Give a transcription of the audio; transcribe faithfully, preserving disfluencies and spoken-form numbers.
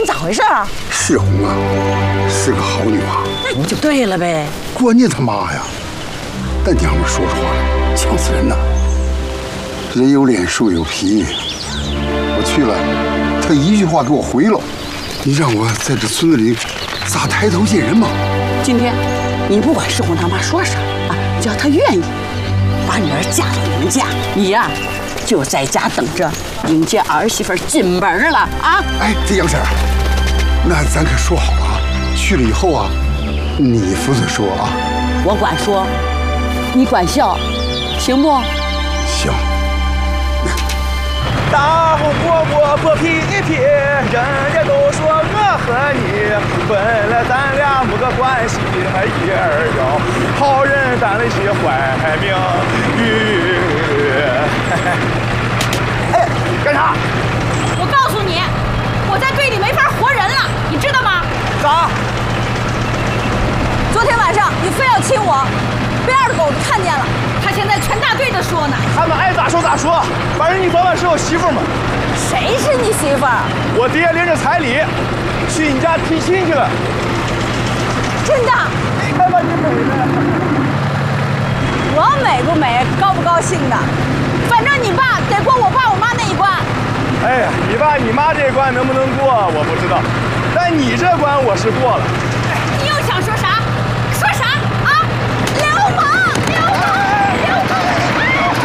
你咋回事啊？ 世红啊，是个好女娃， 那不就对了呗？ 关键他妈呀，那娘们说出话来呛死人呐！人有脸，树有皮。我去了，她一句话给我回了。你让我在这村子里咋抬头见人嘛？ 今天，你不管世红他妈说啥啊，只要她愿意把女儿嫁到你们家，你呀、啊、就在家等着迎接儿媳妇进门了啊！ 哎，这杨婶儿，那咱可说好了啊，去了以后啊，你负责说啊。 我管说，你管笑，行不？ 行。 大红火火薄皮皮，人家都说我和你本来咱俩没个关系，一儿要好人担了些坏命运。哎，干啥？ 我告诉你，我在队里没法活人了，你知道吗？ 咋？ 昨天晚上你非要亲我，被二狗子看见了，他现在全大队的说呢。 他们爱咋说咋说，反正你早晚是我媳妇嘛。 谁是你媳妇儿？ 我爹领着彩礼去你家提亲去了。 真的？ 你看把你美的。 我美不美，高不高兴的，反正你爸得过我爸我妈那一关。 哎呀，你爸你妈这关能不能过我不知道，但你这关我是过了。